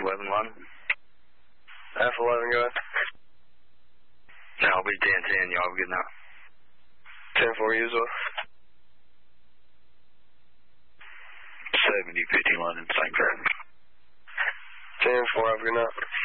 11 London. F11, go ahead. No, I'll be 10-10, y'all good now. 10-4 usual. 70-50 London, same crap. 10-4, have a good night.